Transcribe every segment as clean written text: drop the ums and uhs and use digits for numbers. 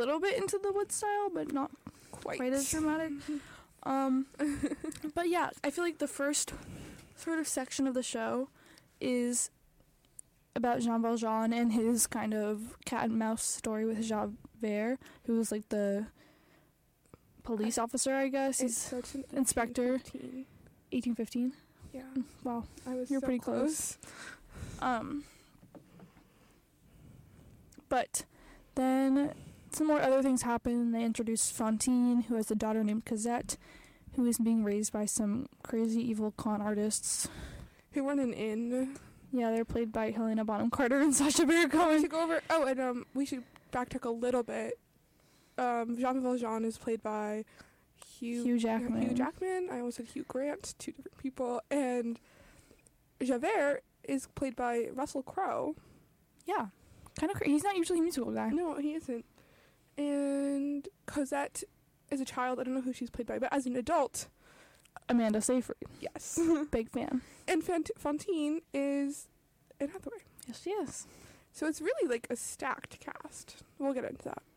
little bit into the Wood style, but not quite as dramatic. But yeah, I feel like the first sort of section of the show is about Jean Valjean and his kind of cat and mouse story with Javert, who was like the police officer, I guess. He's such an inspector. 1815. Yeah. Wow. You're so pretty close. But then some more other things happen. They introduce Fantine, who has a daughter named Cosette, who is being raised by some crazy evil con artists. Who run an inn. Yeah, they're played by Helena Bonham Carter and Sacha Baron Cohen. We should go over... Oh, and we should backtrack a little bit. Jean Valjean is played by Hugh Jackman. Hugh Jackman. I almost said Hugh Grant. Two different people. And Javert is played by Russell Crowe. Yeah. Kind of crazy. He's not usually a musical guy. No, he isn't. And Cosette is a child. I don't know who she's played by, but as an adult... Amanda Seyfried. Yes. Big fan. And Fantine is Anne Hathaway. Yes, she is. So it's really like a stacked cast. We'll get into that.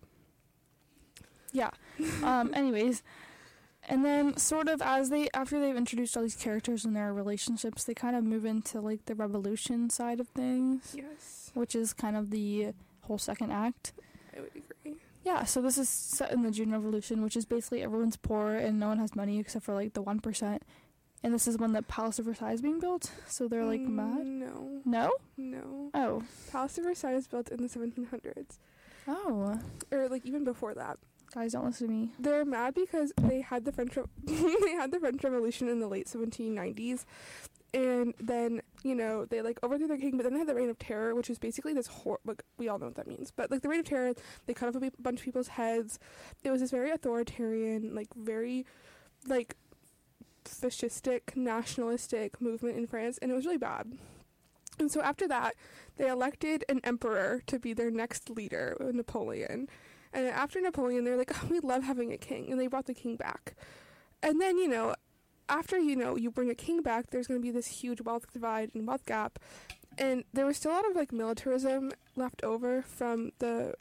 Yeah. Anyways, and then sort of after they've introduced all these characters and their relationships, they kind of move into like the revolution side of things. Yes. Which is kind of the whole second act. I would agree. Yeah, so this is set in the June Revolution, which is basically everyone's poor and no one has money except for like the 1%. And this is when the Palace of Versailles is being built, so they're like mad. No. No? No. Oh. Palace of Versailles was built in the 1700s. Oh. Or like even before that. Guys, don't listen to me. They're mad because they had the French Revolution in the late 1790s. And then, you know, they, like, overthrew their king, but then they had the Reign of Terror, which is basically this like, we all know what that means. But, like, the Reign of Terror, they cut off a bunch of people's heads. It was this very authoritarian, like, very, like, fascistic, nationalistic movement in France, and it was really bad. And so after that, they elected an emperor to be their next leader, Napoleon. And after Napoleon, they're like, oh, we love having a king, and they brought the king back. And then, you know, after, you know, you bring a king back, there's going to be this huge wealth divide and wealth gap. And there was still a lot of, like, militarism left over from the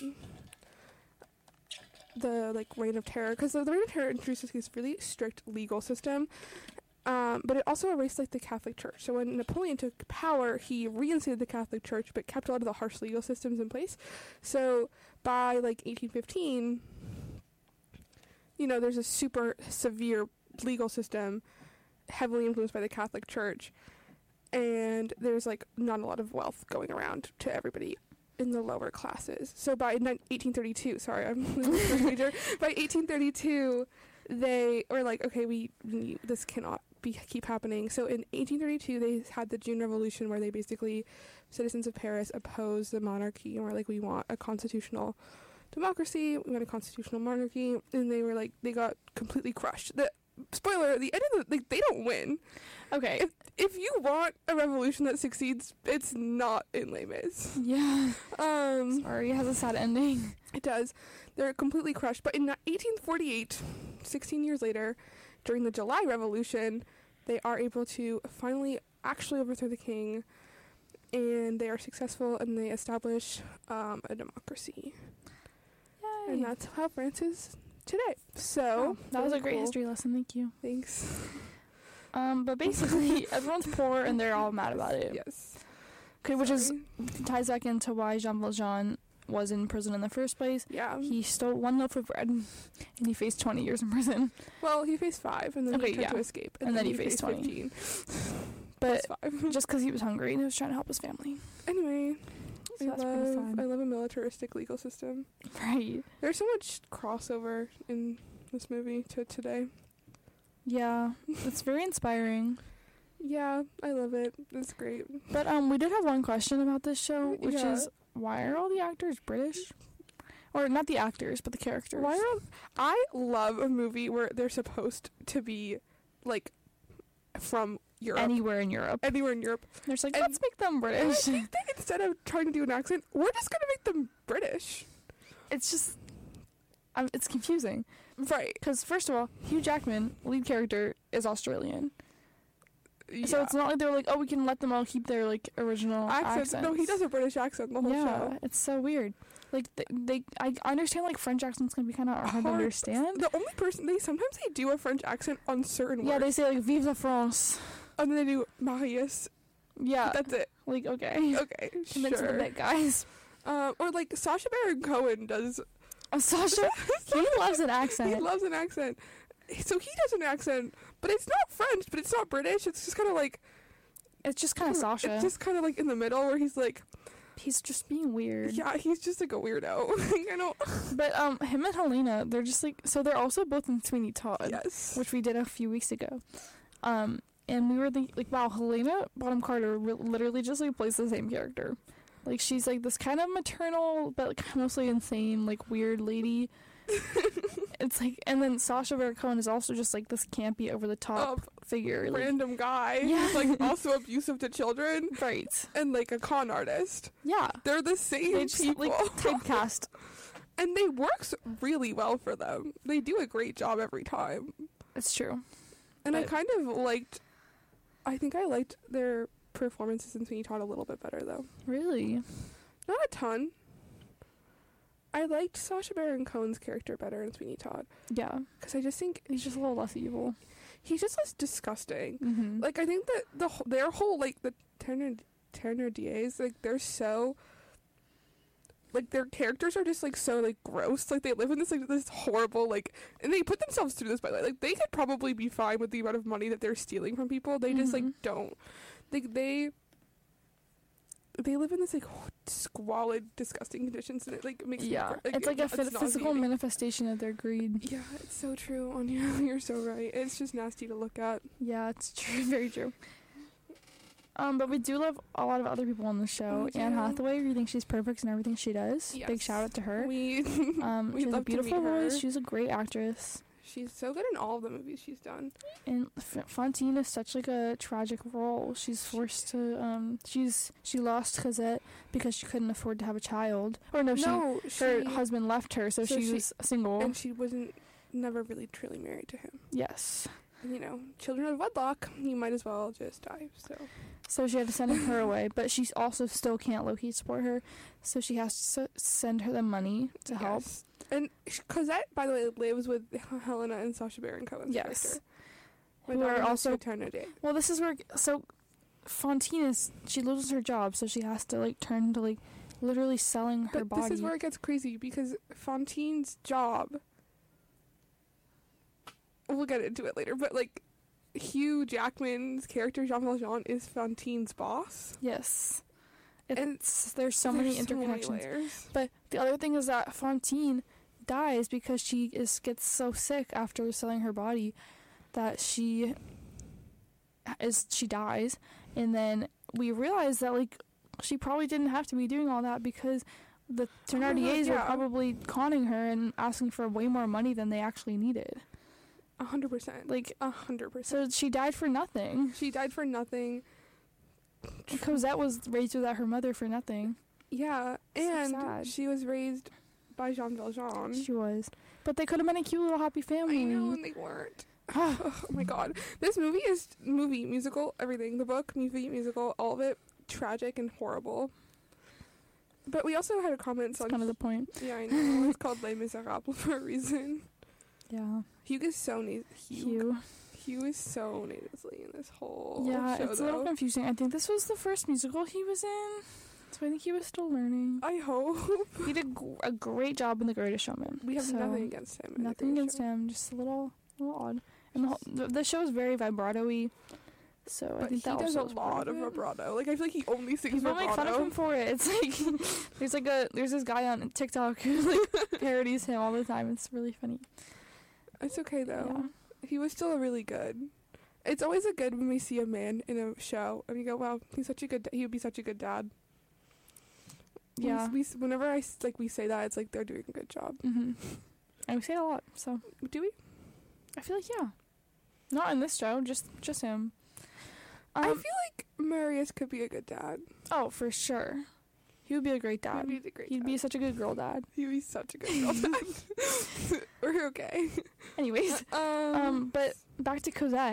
like, Reign of Terror. Because the Reign of Terror introduces this really strict legal system. But it also erased, like, the Catholic Church. So when Napoleon took power, he reinstated the Catholic Church, but kept a lot of the harsh legal systems in place. So by, like, 1815, you know, there's a super severe legal system heavily influenced by the Catholic Church, and there's like not a lot of wealth going around to everybody in the lower classes. So by 1832, sorry, I'm major. By 1832, they were like, okay, this cannot keep happening. So in 1832, they had the June Revolution, where they basically, citizens of Paris, opposed the monarchy and were like, we want a constitutional democracy, we want a constitutional monarchy, and they were like, they got completely crushed. Spoiler, at the end of they don't win. Okay. If you want a revolution that succeeds, it's not in Les Mis. Yeah. Sorry, it has a sad ending. It does. They're completely crushed. But in 1848, 16 years later, during the July Revolution, they are able to finally actually overthrow the king, and they are successful, and they establish a democracy. Yay. And that's how France is today. So that was a great history lesson. Thank you. Thanks. But basically, everyone's poor and they're all mad about it. Yes. Okay, which ties back into why Jean Valjean was in prison in the first place. Yeah. He stole one loaf of bread and he faced 20 years in prison. Well, he faced 5 and then he tried to escape. And then he faced 20. 15. But just because he was hungry and he was trying to help his family. Anyway. So I love a militaristic legal system. Right. There's so much crossover in this movie to today. Yeah, it's very inspiring. Yeah, I love it. It's great. But we did have one question about this show, which is, why are all the actors British? Or not the actors, but the characters. I love a movie where they're supposed to be, like, from Europe. Anywhere in Europe. They're like, let's make them British. I think that instead of trying to do an accent, we're just going to make them British. It's just... it's confusing. Right. Because, first of all, Hugh Jackman, lead character, is Australian. So it's not like they're like, oh, we can let them all keep their like original accents. No, he does a British accent the whole show. Yeah, it's so weird. Like I understand like French accents can be kind of hard to understand. The only person sometimes they do a French accent on certain words. Yeah, they say like "Vive la France," and then they do Marius. Yeah, that's it. Like okay, sure. That's the bit, guys. Or like Sacha Baron Cohen does. Sasha, he loves an accent. He loves an accent. So he does an accent, but it's not French, but it's not British. It's just kind of like. It's just kind of Sasha. It's just kind of like in the middle where he's like. He's just being weird. Yeah, he's just like a weirdo. I know. But him and Helena, they're just like, so they're also both in Sweeney Todd. Yes. Which we did a few weeks ago. And we were like, wow, Helena Bonham Carter literally just like plays the same character. Like she's like this kind of maternal but like mostly insane like weird lady. It's like, and then Sacha Baron Cohen is also just like this campy over the top figure, random guy. Yeah. Who's like also abusive to children, right? And like a con artist. Yeah, they're the same they just, people. Like typecast, and they works really well for them. They do a great job every time. It's true, and I kind of liked. I think I liked their performances in Sweeney Todd a little bit better though. Really, not a ton. I liked Sacha Baron Cohen's character better in Sweeney Todd. Yeah. Because I just think he's just a little less evil. He's just less disgusting. Mm-hmm. Like, I think that their whole, like, the Thénardiers, like, they're so... Like, their characters are just, like, so, like, gross. Like, they live in this, like, this horrible, like... And they put themselves through this, by the way. Like, they could probably be fine with the amount of money that they're stealing from people. They just, like, don't. Like, they live in this like squalid, disgusting conditions, and it like makes me it's like a physical manifestation of their greed. Yeah, it's so true. Anya, you're so right. It's just nasty to look at. Yeah, it's true, very true. But we do love a lot of other people on the show. Anne Hathaway, we think she's perfect in everything she does. Yes. Big shout out to her. We she has a beautiful voice. She's a great actress. She's so good in all of the movies she's done. And Fantine is such like a tragic role. She's forced to she lost Cosette because she couldn't afford to have a child. Or her husband left her, so she was single. And she wasn't never really truly married to him. Yes. And, you know, children of wedlock, you might as well just die. So she had to send her away, but she also still can't low-key support her, so she has to send her the money to help. And Cosette, by the way, lives with Helena and Sacha Baron Cohen's character. Who are also eternity. Well, this is where Fantine she loses her job, so she has to like turn to like literally selling her body. This is where it gets crazy because Fantine's job. We'll get into it later, but like Hugh Jackman's character Jean Valjean is Fantine's boss. Yes. There's so many interconnections. So many layers. But the other thing is that Fantine dies because she gets so sick after selling her body that she dies, and then we realize that like she probably didn't have to be doing all that because the Thénardiers were probably conning her and asking for way more money than they actually needed. 100%. Like 100%. So she died for nothing. Cosette was raised without her mother for nothing. Yeah, and she was raised by Jean Valjean. She was. But they could have been a cute little happy family. I know, and they weren't. Oh my god. This musical, everything. The book, movie, musical, all of it, tragic and horrible. But we also had a comment on... That's kind of the point. Yeah, I know. It's called Les Miserables for a reason. Yeah. Hugh is so Hugh is so nasally in this whole show, it's a little confusing. I think this was the first musical he was in, so I think he was still learning. I hope. He did a great job in The Greatest Showman. We have nothing against him. Nothing against him, just a little odd. And the show is very vibrato-y, so I think that he does a lot of vibrato. Like, I feel like he only sings vibrato. People make fun of him for it. It's like, there's this guy on TikTok who like parodies him all the time. It's really funny. It's okay, though. Yeah. He was still really good. It's always a good when we see a man in a show and you go, wow, he would be such a good dad. Yeah. Whenever we say that, it's like they're doing a good job. Mm-hmm. And we say it a lot, so. Do we? I feel like, yeah. Not in this show, just him. I feel like Marius could be a good dad. Oh, for sure. He would be a great dad. He'd be such a good girl dad. He'd be such a good girl dad. We're okay. Anyways, but back to Cosette.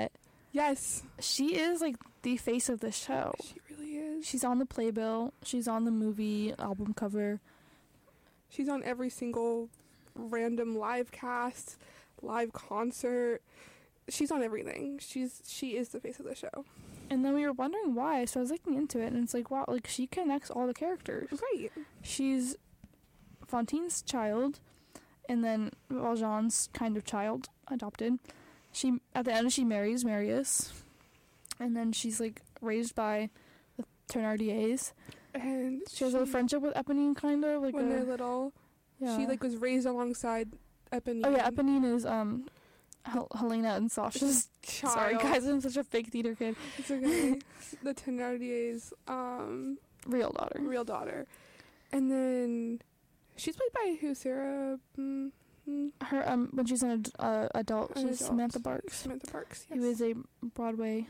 Yes. She is like the face of the show. She really is. She's on the playbill. She's on the movie album cover. She's on every single random live cast, live concert. She's on everything. She is the face of the show. And then we were wondering why, so I was looking into it, and it's like, wow, like, she connects all the characters. Right. She's Fantine's child, and then Valjean's kind of child, adopted. At the end, she marries Marius, and then she's, like, raised by the Thénardiers. And She has a friendship with Eponine, kind of. Like when they're little. Yeah. She, like, was raised alongside Eponine. Oh, yeah, Eponine is, Helena and Sasha's child. Sorry, guys, I'm such a fake theater kid. It's okay. The Thénardiers' Real daughter. real daughter. And then she's played by who? Sarah? Her when she's an adult, An she's adult. Samantha Parks. Samantha Parks. Yes. Who is a Broadway,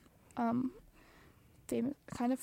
famous.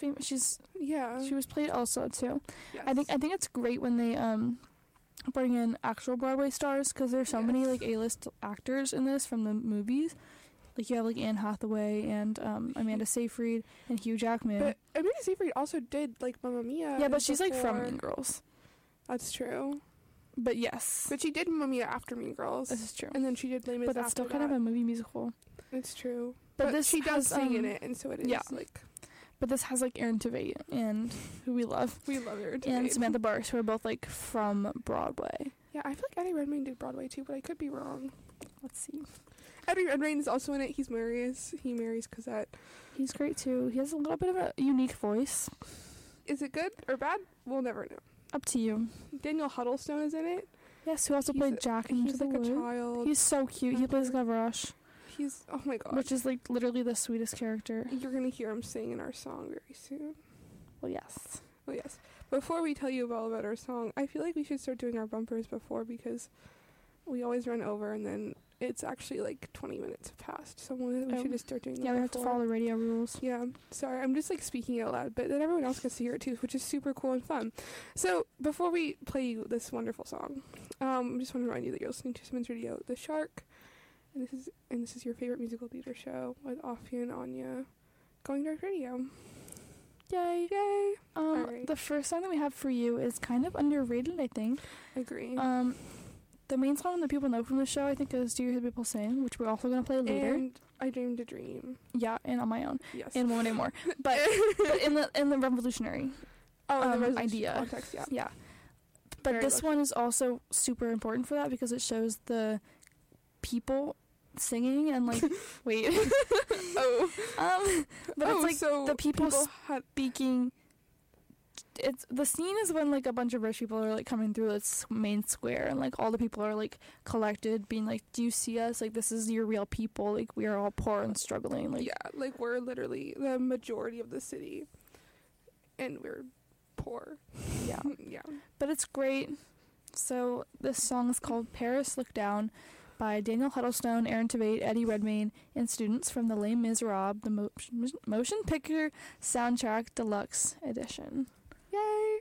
She was played also too. Yes. I think it's great when they bring in actual Broadway stars, because there's so many like A-list actors in this from the movies. Like you have like Anne Hathaway and Amanda Seyfried and Hugh Jackman. But Amanda Seyfried also did like Mamma Mia. Yeah, but she's like from before. Mean Girls. That's true. But yes, But she did Mamma Mia after Mean Girls. this is true. And then she did Les Mis But that's after still kind of that. a movie musical. It's true. But But this she does has, sing in it, and so it is yeah. like But this has like Aaron Tveit, and who we love, we love her. and Samantha Parks, who are both like from Broadway. Yeah, I feel like Eddie Redmayne did Broadway too, but I could be wrong. Let's see. Eddie Redmayne is also in it. He's Marius. He marries Cosette. He's great too. He has a little bit of a unique voice. Is it good or bad? We'll never know. Up to you. Daniel Huddlestone is in it. Yes, who also He's played Jack in Into He's the like Wood. a child. He's so cute. He plays Gavroche, He's oh my god. which is like literally the sweetest character. You're gonna hear him sing in our song very soon. Well, yes. Oh yes. Before we tell you all about our song, I feel like we should start doing our bumpers before, because we always run over and then it's actually like 20 minutes past. So we should just start doing that. Yeah, we have to before. follow the radio rules. Yeah, sorry, I'm just like speaking out loud, but then everyone else gets to hear it too, which is super cool and fun. So before we play you this wonderful song, I just want to remind you that you're listening to Simmons Radio, The Shark, and this is your favorite musical theater show with Offie and Anya, Going Dark Radio. Yay! Yay! Alright. The first song that we have for you is kind of underrated, I think. Agree. The main song that people know from the show, I think, is "Do You Hear the People Sing," which we're also gonna play later. And I Dreamed a Dream. Yeah, and On My Own, Yes. and One Day More. But in the revolutionary the resolution idea. context, yeah. Yeah. But Very this one is also super important for that, because it shows the people singing and like wait. Oh. But it's like so the people had speaking. It's the scene is when like a bunch of rich people are like coming through this main square, and like all the people are like collected, being like, "Do you see us? Like this is your real people. Like we are all poor and struggling." Like yeah, like we're literally the majority of the city, and we're poor. yeah. Yeah. But it's great. So this song is called "Paris Look Down" by Daniel Huddlestone, Aaron Tveit, Eddie Redmayne, and students from the Les Miserables, the motion picture soundtrack deluxe edition. Yay!